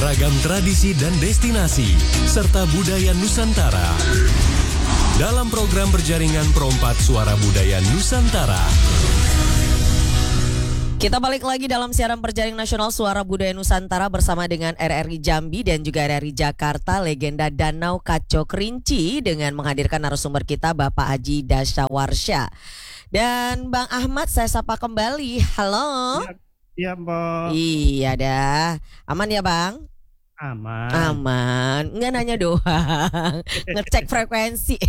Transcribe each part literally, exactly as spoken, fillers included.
beragam tradisi dan destinasi, serta budaya Nusantara. Dalam program berjaringan Perompak Suara Budaya Nusantara. Kita balik lagi dalam siaran berjaring nasional Suara Budaya Nusantara bersama dengan R R I Jambi dan juga R R I Jakarta, legenda Danau Kaco Kerinci, dengan menghadirkan narasumber kita Bapak Haji Dasawarsya. Dan Bang Ahmad saya sapa kembali. Halo. Iya, Mbak. Iya dah. Aman ya, Bang? Aman. Aman. Nggak nanya doang. Ngecek frekuensi.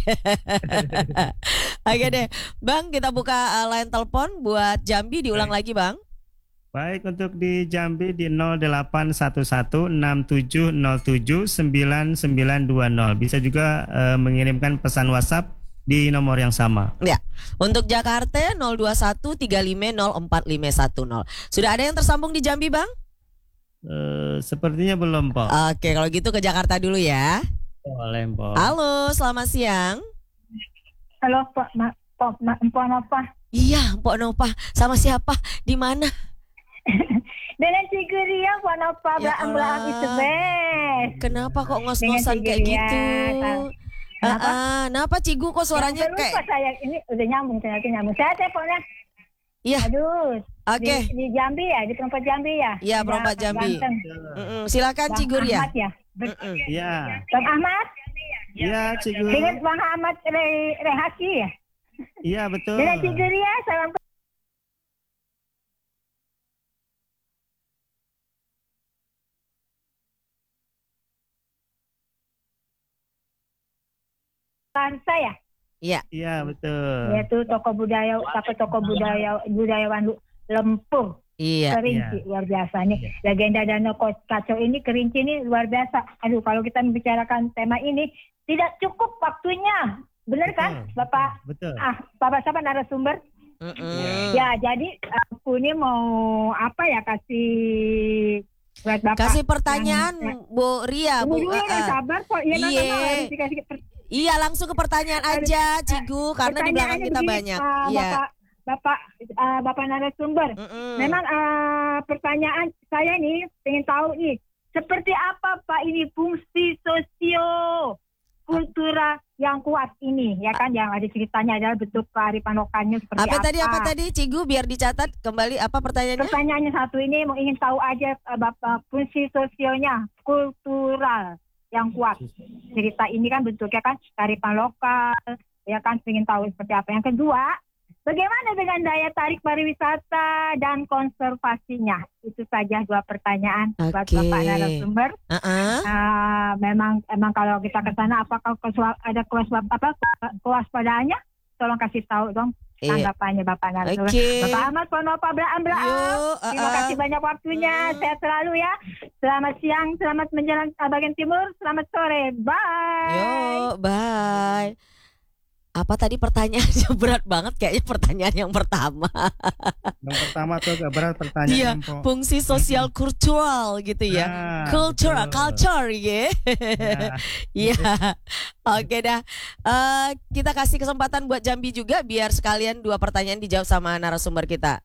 Oke deh. Bang, kita buka uh, line telepon buat Jambi, diulang Baik. lagi, Bang. Baik, untuk di Jambi di nol delapan satu satu enam tujuh nol tujuh sembilan sembilan dua nol. Bisa juga uh, mengirimkan pesan WhatsApp di nomor yang sama. Ya. Untuk Jakarta nol dua satu tiga lima nol empat lima satu nol. Sudah ada yang tersambung di Jambi, Bang? Uh, sepertinya belum, Pak. Oke, kalau gitu ke Jakarta dulu ya. Boleh, Pak. Halo, selamat siang. Halo, Pak, Ma, Pak, Ma, Mpok Nopah. Iya, Mpok Nopah. Sama siapa? Di mana? Dengan Cigu Ria, Pak Nopah, Ya belah habis sebes. Kenapa kok ngos-ngosan kayak gitu? Kenapa? Uh, uh, kenapa Cigu kok suaranya ya, kayak? Saya ini udah nyambung, ternyata nyambung. Saya teleponnya. Iya. Aduh. Oke. Okay. Di, di Jambi ya, di Perompak Jambi ya. Iya, Perompak Jambi. Mm-mm. Silakan Cigu Ria. Ya. Iya. Bang Ahmad. Iya, Cigu. Dengan Bang Ahmad Re, Rehaki ya. Iya, betul. Dengan Cigu Ria, salam. Saya. Iya. Iya, betul. Yaitu toko budaya, toko toko budaya budayawan Lempuh. Iya. Kerinci, iya. luar biasa nih. Legenda Danau Kaco ini, Kerinci ini luar biasa. Aduh, kalau kita membicarakan tema ini tidak cukup waktunya. Benar kan, Bapak? Betul. Ah, Bapak siapa narasumber? Mm-mm. Ya, jadi aku ini mau apa ya, kasih buat Bapak. Kasih pertanyaan, yang, Bu Ria. Bu, Bu, dulu uh, uh, sabar kok. Ya, iya. harus dikasih per- Iya, langsung ke pertanyaan aja, Cigu, karena di belakang kita begini, banyak. Uh, Iya. Bapak, Bapak, uh, Bapak narasumber. Mm-mm. Memang uh, pertanyaan saya nih, pengen tahu nih, seperti apa Pak ini fungsi sosio kultural yang kuat ini, ya kan? Yang ada ceritanya adalah bentuk kearifan lokalnya seperti apa. Apa tadi, apa tadi, Cigu, biar dicatat kembali apa pertanyaannya? Pertanyaannya satu ini, mau ingin tahu aja uh, Bapak fungsi sosionya kultural yang kuat. Cerita ini kan bentuknya kan kearifan lokal, ya kan, ingin tahu seperti apa. Yang kedua, bagaimana dengan daya tarik pariwisata dan konservasinya? Itu saja dua pertanyaan okay. buat Bapak narasumber. Uh-uh. Uh, memang emang kalau kita ke sana apakah ada kewaspadaan apa kewaspadaannya? Tolong kasih tahu dong tanggapannya Bapak narasumber. Okay. Bapak Ahmad Ponopa Belaam Belaam. Uh-uh. Terima kasih banyak waktunya. Hmm. Sehat selalu ya. Selamat siang, selamat menjelang bagian timur, selamat sore. Bye. Yo, bye. Apa tadi pertanyaannya? Berat banget kayaknya pertanyaan yang pertama. Yang pertama tuh agak berat pertanyaan. Iya, fungsi sosial kultural gitu ya. Nah, cultural, betul. culture ya. Iya. Oke dah. Uh, kita kasih kesempatan buat Jambi juga biar sekalian dua pertanyaan dijawab sama narasumber kita.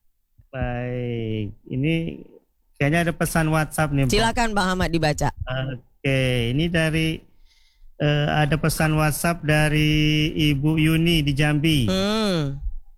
Baik. Ini kayaknya ada pesan WhatsApp nih, Pak. Silakan Bang Ahmad dibaca. Oke, ini dari Uh, ada pesan WhatsApp dari Ibu Yuni di Jambi. Hmm.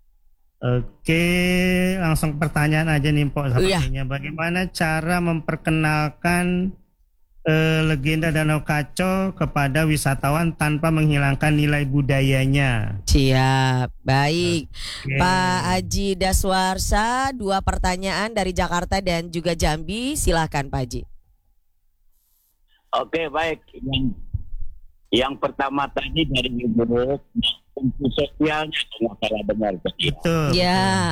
Oke, langsung pertanyaan aja nih, Pok. Sepertinya, iya. Bagaimana cara memperkenalkan uh, legenda Danau Kaco kepada wisatawan tanpa menghilangkan nilai budayanya? Siap, baik. Okay. Pak Haji Dasawarsya, dua pertanyaan dari Jakarta dan juga Jambi. Silakan Pak Haji. Oke, baik. Yang Yang pertama tadi dari Ibu fungsi sosialnya kalau salah dengar tadi. Betul. Ya.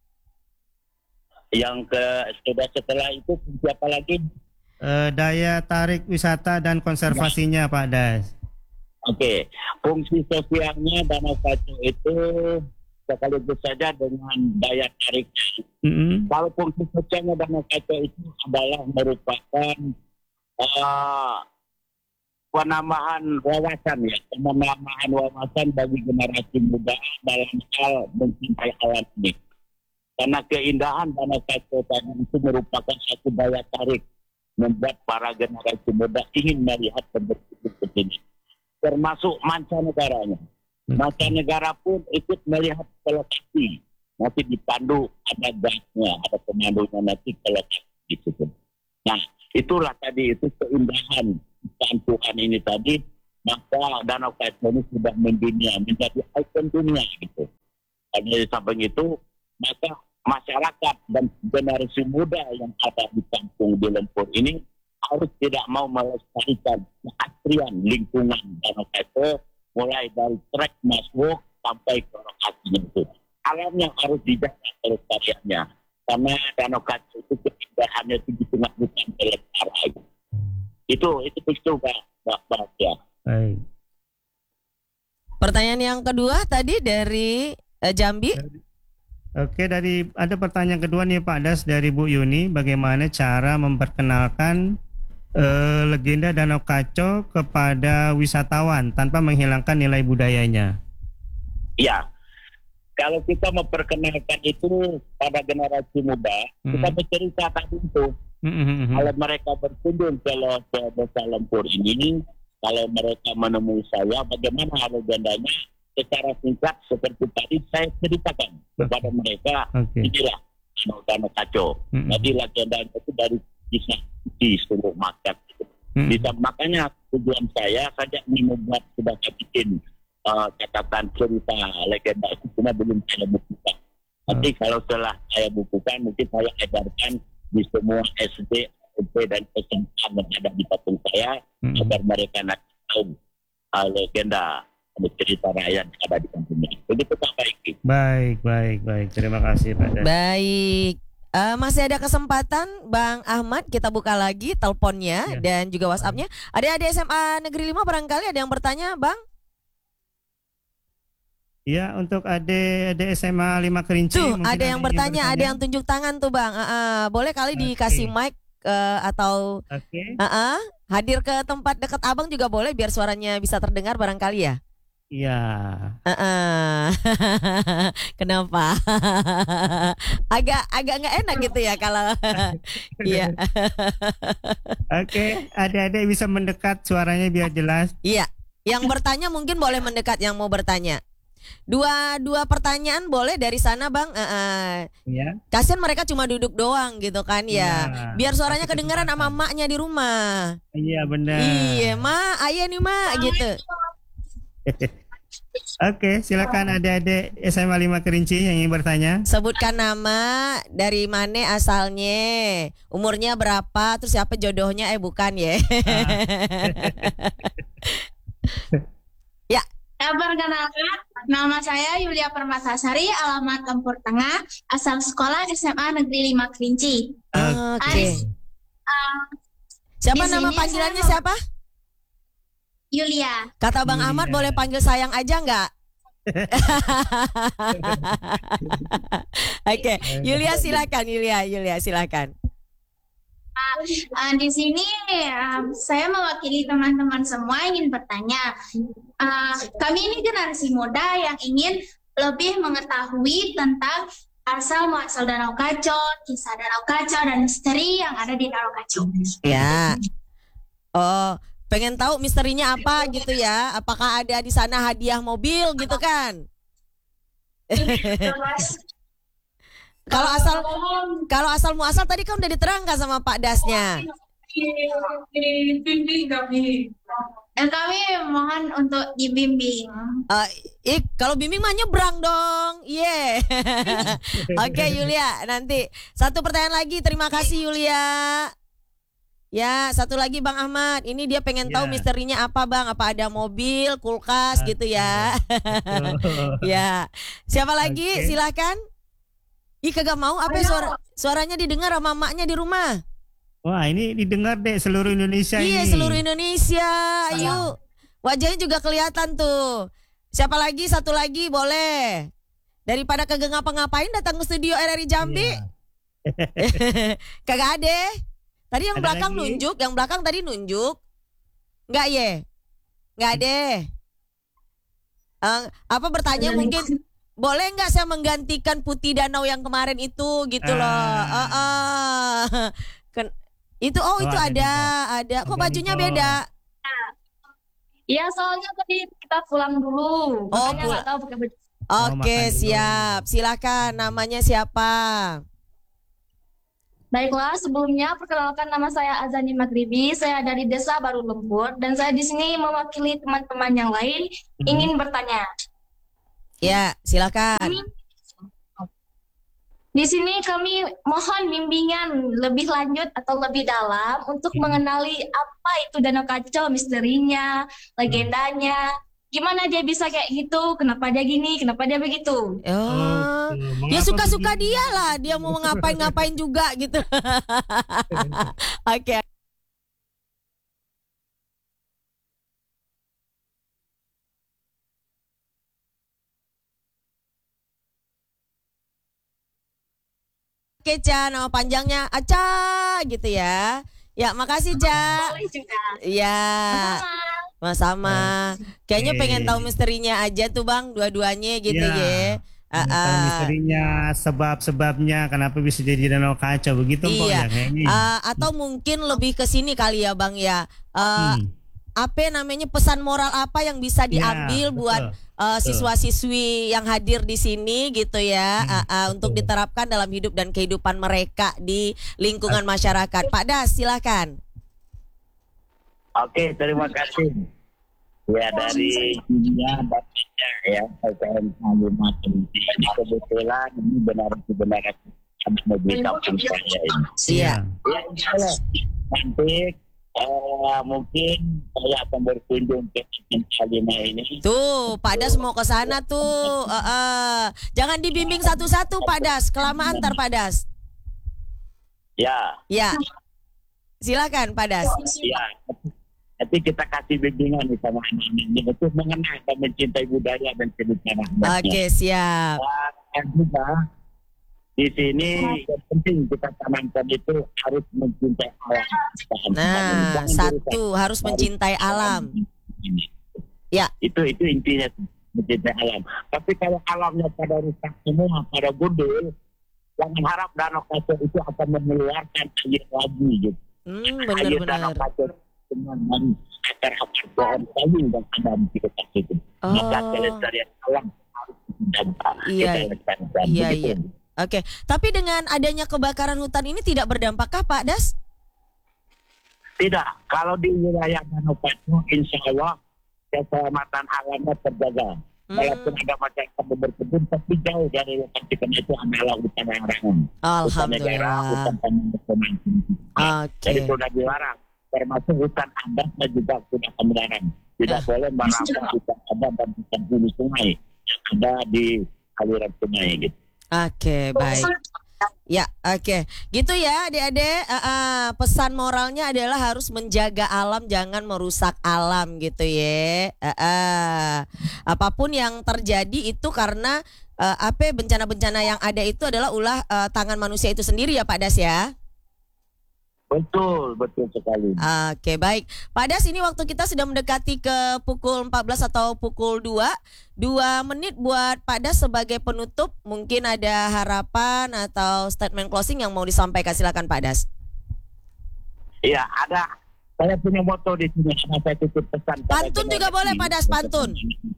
Yang ke sudah setelah itu fungsi apa lagi? Uh, daya tarik wisata dan konservasinya, ya. Pak Das. Oke, fungsi sosialnya Danau Kaco itu sekaligus saja dengan daya tariknya. Mm-hmm. Kalau fungsi sosialnya Danau Kaco itu adalah merupakan uh, penambahan wawasan ya, penambahan wawasan bagi generasi muda dalam hal mencintai alam ini. Karena keindahan Danau Kaco tadi itu merupakan satu daya tarik membuat para generasi muda ingin melihat dan berkunjung ke sini. Termasuk mancanegaranya. Mancanegara pun ikut melihat ke lokasi. Nanti dipandu, ada gasnya, ada pemandunya nanti ke lokasi di situ. Nah, itulah tadi, itu keindahan ciptaan Tuhan ini tadi, maka Danau Kaco ini sudah mendunia, menjadi ikon dunia gitu. Dan di samping itu, maka masyarakat dan generasi muda yang ada di kampung di Lempur ini harus tidak mau melestarikan keasrian lingkungan Danau Kaco, mulai dari trek masuk sampai ke lokasinya itu. Alam yang harus dijaga kelestariannya, karena Danau Kaco itu keindahannya itu di tengah hutan belantara. Itu itu itu Pak Pak ya. Baik. Pertanyaan yang kedua tadi dari eh, Jambi. Oke, dari ada pertanyaan kedua nih Pak Das dari Bu Yuni, bagaimana cara memperkenalkan eh, legenda Danau Kaco kepada wisatawan tanpa menghilangkan nilai budayanya? Ya, kalau kita memperkenalkan itu pada generasi muda, hmm. kita bercerita tadi itu. Hmm. Kalau mereka berkunjung ke Desa Lempur ini, kalau mereka menemui saya, bagaimana legendanya? Secara singkat seperti tadi saya ceritakan kepada mereka, okay. Inilah Danau Kaco. Mm-hmm. Jadi legenda itu dari bisa di seluruh masyarakat. Mm-hmm. Bisa, makanya tujuan saya saja ini membuat sudah saya bikin uh, catatan cerita legenda itu cuma belum saya bukukan. Nanti mm-hmm. kalau setelah saya bukukan mungkin saya edarkan di semua S D, S M P dan S M A yang ada di kampung saya mm-hmm. agar mereka nak tahu uh, legenda cerita rakyat ada di kampungnya. Begitu Pak Baik. Baik, baik, baik. Terima kasih Pak. Baik. Uh, masih ada kesempatan Bang Ahmad, kita buka lagi teleponnya ya. Dan juga WhatsApp-nya. Adik-adik S M A Negeri lima barangkali ada yang bertanya, Bang? Iya, untuk adik-adik S M A lima Kerinci. Tuh, ada yang bertanya, ada yang tunjuk tangan tuh Bang. Uh, uh, boleh kali okay. dikasih mic uh, atau okay. uh, uh, hadir ke tempat dekat Abang juga boleh biar suaranya bisa terdengar barangkali ya. Iya. Uh-uh. Kenapa? agak agak nggak enak gitu ya kalau. Iya. Oke, adik-adik bisa mendekat suaranya biar jelas. Iya. Yang bertanya mungkin boleh mendekat yang mau bertanya. Dua dua pertanyaan boleh dari sana Bang. Uh-uh. Iya. Kasian mereka cuma duduk doang gitu kan ya. Iya. Biar suaranya kedengaran sama emaknya di rumah. Iya benar. Iya, Ma, ayah nih Ma gitu. Oke, silakan adik-adik S M A lima Kerinci yang ingin bertanya. Sebutkan nama, dari mana asalnya, umurnya berapa, terus siapa jodohnya, eh bukan ya. Ya. Perkenalkan, nama saya Yulia Permatasari, alamat Lempur Tengah, asal sekolah S M A Negeri lima Kerinci. Oke. Okay. Uh, siapa nama panggilannya saya... siapa? Yulia. Kata Bang Yulia. Ahmad boleh panggil sayang aja nggak? Oke, okay. Yulia silakan, Yulia, Yulia silakan. Uh, uh, di sini uh, saya mewakili teman-teman semua ingin bertanya. Uh, kami ini generasi muda yang ingin lebih mengetahui tentang asal muasal Danau Kaco, kisah Danau Kaco dan misteri yang ada di Danau Kaco. Ya. Oh. Pengen tahu misterinya apa gitu ya? Apakah ada di sana hadiah mobil gitu kan? Kalau asal kalau asal muasal tadi kan udah diterangkan sama Pak Dasnya. Dan kami mohon untuk dibimbing. Uh, eh, kalau bimbing mah nyebrang dong. Iya. Yeah. Oke okay, Yulia, nanti satu pertanyaan lagi. Terima kasih Yulia. Ya, satu lagi Bang Ahmad. Ini dia pengen tahu ya. Misterinya apa Bang? Apa ada mobil, kulkas gitu ya? Ya. Siapa lagi? Okay. Silakan. Ih kagak mau. Apa suara suaranya didengar sama maknya di rumah? Wah, ini didengar deh seluruh Indonesia. Iya, ini. seluruh Indonesia. Ayo. Wajahnya juga kelihatan tuh. Siapa lagi? Satu lagi boleh. Daripada kagak ngapa-ngapain datang ke studio R R I Jambi. Ya. Kagak ada. Tadi yang ada belakang lagi? Nunjuk, yang belakang tadi nunjuk. Enggak ye? Enggak ada. Uh, apa bertanya mungkin boleh nggak saya menggantikan Putih Danau yang kemarin itu gitu loh. Ah. Uh, uh. Ken- Itu oh, Oh, itu ada ada, Niko. ada. Kok Ada bajunya Niko. beda? Iya, soalnya tadi kita pulang dulu. Oh, Makanya pul- nggak tahu pakai baju. Oh, Oke, makan dulu. siap. Silakan. Namanya siapa? Baiklah, sebelumnya perkenalkan nama saya Azani Magribi. Saya dari Desa Baru Lembur dan saya di sini mewakili teman-teman yang lain Mhm. ingin bertanya. Ya, silakan. Kami di sini kami mohon bimbingan lebih lanjut atau lebih dalam untuk mengenali apa itu Danau Kacau, misterinya, legendanya. Gimana dia bisa kayak gitu? Kenapa dia gini? Kenapa dia begitu? Oh, Oke, ya mengapa suka-suka begitu? dia lah. Dia mau ngapain-ngapain juga gitu. Oke. Oke, Ca, nama panjangnya Aca gitu ya. Ya, makasih, Ca. Boleh juga. Ya, Sama. sama. Kayaknya Oke. pengen tahu misterinya aja tuh, Bang, dua-duanya gitu Ya. ya. Ah, Tahu ah. misterinya, sebab-sebabnya kenapa bisa jadi danau kacau begitu Mpok Iya. ya kayaknya. Ah, atau mungkin lebih ke sini kali ya, Bang ya. Ah, Hmm. apa namanya pesan moral apa yang bisa Ya, diambil betul. buat uh, siswa-siswi yang hadir di sini gitu ya, Hmm, uh, uh, untuk betul. diterapkan dalam hidup dan kehidupan mereka di lingkungan masyarakat. Pak Das, silakan. Oke, terima kasih. Ya, dari dunia bapaknya ya, P K M Kalimat Inti. Ini kebetulan ini benar-benar ada mobil kampung saya ini. Iya. Ya, insya Allah nanti eh, mungkin saya akan berkunjung ke Kalimat ini. Tuh, Pak Das mau ke sana tuh. Uh, uh. Jangan dibimbing satu-satu, Pak Das. Kelamaan ntar, Pak Das. Ya, Ya. Silakan, Pak Das. ya. Nanti kita kasih bimbingan nih sama anak-anak ini untuk mengenal dan mencintai budaya dan kehidupan rakyatnya. Oke, siap. Dan juga di sini yang penting kita tanamkan itu harus mencintai alam. Nah, Jangan satu dirusak. harus mencintai alam. Ya. Itu itu intinya mencintai alam. Tapi kalau alamnya pada rusak semua, pada gundul, jangan harap danau kacau itu akan mengeluarkan air lagi gitu. Hmm, Air danau benar-benar. kacau dengan akar-akar pohon kayu dan ada di sekitar situ. Maka Oh. kelestarian alam harus dijaga. Iya, Kita lestarikan. iya, Begitu. iya. Oke, tapi dengan adanya kebakaran hutan ini tidak berdampakkah, Pak Das? Tidak, kalau di wilayah Danau Kacau, insya Allah keselamatan alamnya terjaga. Hmm. Walaupun ada masyarakat berkebun, tapi jauh dari lokasi karena itu adalah hutan larangan. Hutan negara, hutan Alhamdulillah. taman nasional. Jadi Oke. sudah dilarang, termasuk hutan adatnya juga sudah kami larang. Tidak Ah. boleh merampas hutan adat dan hutan hulu sungai yang ada di aliran sungai gitu. Oke, baik. Ya, oke. Gitu ya, adik-adik. Uh, uh, pesan moralnya adalah harus menjaga alam, jangan merusak alam gitu ya. Uh, uh. Apapun yang terjadi itu karena uh, apa bencana-bencana yang ada itu adalah ulah uh, tangan manusia itu sendiri ya, Pak Das ya. Betul, betul sekali. Oke, baik. Pak Das, ini waktu kita sudah mendekati ke pukul empat belas atau pukul dua. Dua menit buat Pak Das sebagai penutup. Mungkin ada harapan atau statement closing yang mau disampaikan. Silakan Pak Das. Iya, ada. Saya punya moto di sini. Karena saya titip pesan. pada Pantun juga generasi. boleh, Pak Das, pantun.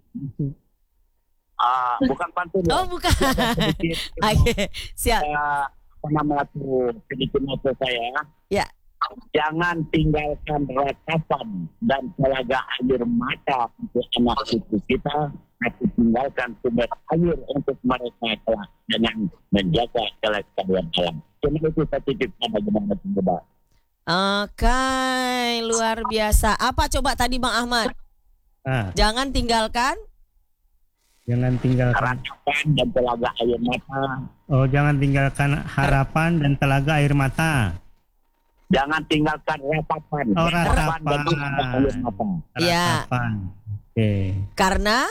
Ah, bukan pantun ya. Oh, bukan. Sedikit, Oke, siap. saya pernah mengatur sedikit moto saya. Ya. Jangan tinggalkan ratapan dan telaga air mata untuk anak cucu kita, tapi tinggalkan sumber air untuk mereka kelak dengan menjaga kelestarian alam. Cuma itu saya titip pada generasi muda. Oke, luar biasa. Apa coba tadi Bang Ahmad? Ah, Jangan tinggalkan. jangan tinggalkan. Ratapan dan telaga air mata. Oh, jangan tinggalkan harapan dan telaga air mata. Jangan tinggalkan ratapan. Oh, Ratapan dan ratapan. telaga air mata. Ya. Harapan. Oke. Karena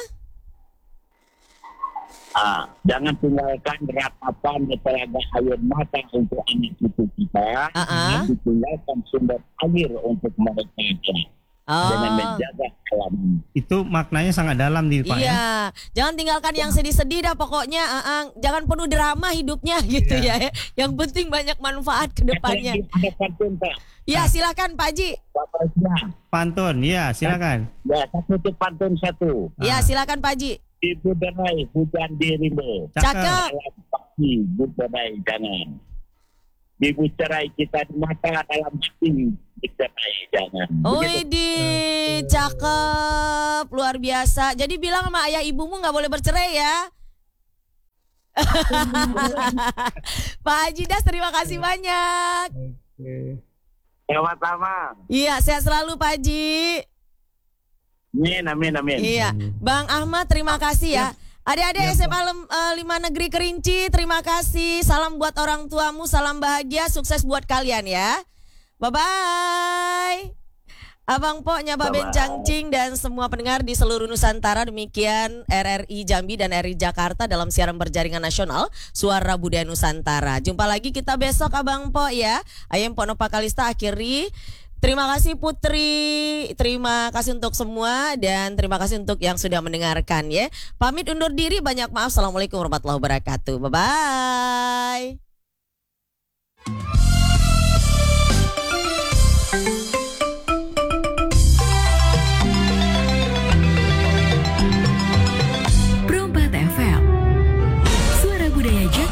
Ah, jangan tinggalkan ratapan dan telaga air mata untuk anak cucu kita. Ah, ah. Dan ditinggalkan sumber air untuk mereka kelak. dengan Oh. menjaga alam. Itu maknanya sangat dalam nih Pak ya. Iya, jangan tinggalkan yang sedih-sedih dah pokoknya. Aang. Jangan penuh drama hidupnya gitu Iya. ya. Yang penting banyak manfaat ke depannya. Ada pantun Pak. Ya silakan Pak Haji. Bapaknya. Pantun, ya silakan. Ya, satu itu pantun satu. Ya silakan Pak Haji. Ibu derai hujan dirimu. Cakep. Dalam pasti bercerai jangan. Ibu cerai kita di mata dalam hati bercerai jangan. Widih, cakep, luar biasa. Jadi bilang sama ayah ibumu nggak boleh bercerai ya. Pak Haji Das, terima kasih banyak. Sama-sama. Iya, sehat selalu Pak Haji. Amin, amin, amin. Iya, Bang Ahmad terima kasih ya. Adik-adik S M A Lem- eh, lima Negeri Kerinci, terima kasih. Salam buat orang tuamu, salam bahagia, sukses buat kalian ya. Bye-bye. Abang Po, Nyaba Bye-bye. Bencangcing dan semua pendengar di seluruh Nusantara, demikian R R I Jambi dan R R I Jakarta dalam siaran berjaringan nasional Suara Budaya Nusantara. Jumpa lagi kita besok Abang Po ya. Ayem Po Nopa Kalista akhiri. Terima kasih Putri, terima kasih untuk semua dan terima kasih untuk yang sudah mendengarkan ya. Pamit undur diri, banyak maaf. Assalamualaikum warahmatullahi wabarakatuh. Bye-bye.